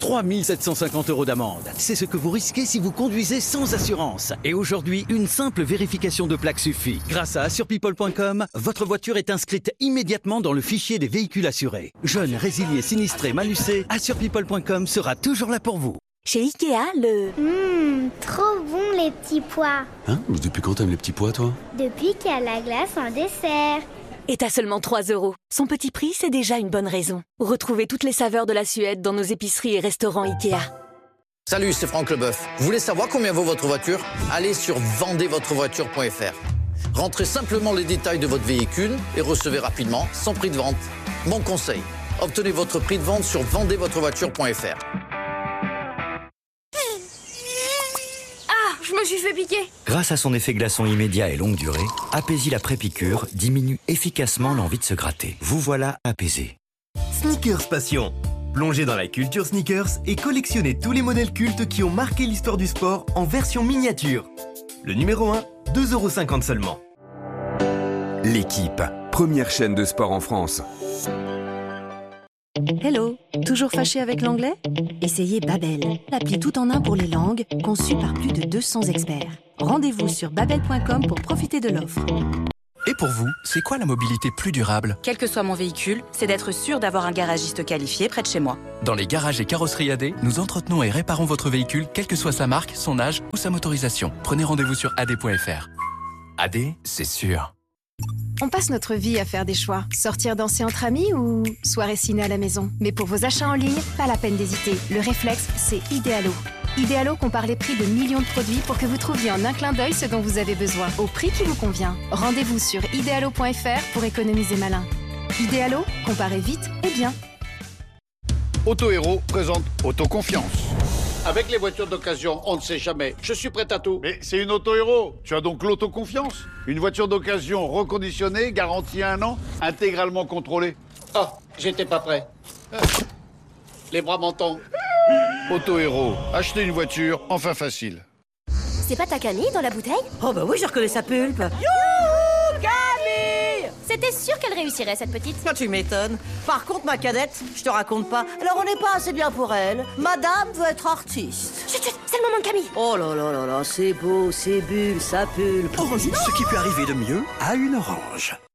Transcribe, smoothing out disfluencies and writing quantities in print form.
3 750 € d'amende. C'est ce que vous risquez si vous conduisez sans assurance. Et aujourd'hui, une simple vérification de plaque suffit. Grâce à assurepeople.com, votre voiture est inscrite immédiatement dans le fichier des véhicules assurés. Jeunes, résiliés, sinistrés, malucés, assurepeople.com sera toujours là pour vous. Chez Ikea, Trop bon les petits pois. Hein? Depuis quand t'aimes les petits pois, toi? Depuis qu'il y a la glace en dessert. est à seulement 3 €. Son petit prix, c'est déjà une bonne raison. Retrouvez toutes les saveurs de la Suède dans nos épiceries et restaurants Ikea. Salut, c'est Franck Leboeuf. Vous voulez savoir combien vaut votre voiture? Allez sur vendezvotrevoiture.fr. Rentrez simplement les détails de votre véhicule et recevez rapidement son prix de vente. Mon conseil, obtenez votre prix de vente sur vendezvotrevoiture.fr. Je me suis fait piquer. Grâce à son effet glaçon immédiat et longue durée, Apaisil après piqûre diminue efficacement l'envie de se gratter. Vous voilà apaisé. Sneakers Passion. Plongez dans la culture sneakers et collectionnez tous les modèles cultes qui ont marqué l'histoire du sport en version miniature. Le numéro 1, 2,50 € seulement. L'équipe, première chaîne de sport en France. Hello, toujours fâché avec l'anglais? Essayez Babel, l'appli tout en un pour les langues, conçue par plus de 200 experts. Rendez-vous sur babel.com pour profiter de l'offre. Et pour vous, c'est quoi la mobilité plus durable? Quel que soit mon véhicule, c'est d'être sûr d'avoir un garagiste qualifié près de chez moi. Dans les garages et carrosseries AD, nous entretenons et réparons votre véhicule, quelle que soit sa marque, son âge ou sa motorisation. Prenez rendez-vous sur ad.fr. AD, c'est sûr. On passe notre vie à faire des choix. Sortir danser entre amis ou soirée ciné à la maison. Mais pour vos achats en ligne, pas la peine d'hésiter. Le réflexe, c'est Idealo. Idealo compare les prix de millions de produits pour que vous trouviez en un clin d'œil ce dont vous avez besoin, au prix qui vous convient. Rendez-vous sur idealo.fr pour économiser malin. Idealo, comparez vite et bien. Auto Héros présente Autoconfiance. Avec les voitures d'occasion, on ne sait jamais. Je suis prêt à tout. Mais c'est une Auto Héros. Tu as donc l'autoconfiance. Une voiture d'occasion reconditionnée, garantie 1 an, intégralement contrôlée. Oh, j'étais pas prêt. Les bras m'en tombent. Auto Héros, acheter une voiture, enfin facile. C'est pas ta Camille dans la bouteille? Oh bah oui, j'ai reconnu sa pulpe. Youhou, Camille! C'était sûr qu'elle réussirait, cette petite. Ah, tu m'étonnes. Par contre, ma cadette, je te raconte pas. Alors, on n'est pas assez bien pour elle. Madame veut être artiste. Chut, chut, c'est le moment de Camille. Oh là là là là, c'est beau, c'est bulle, ça pulpe. Orangine, ce qui peut arriver de mieux à une orange.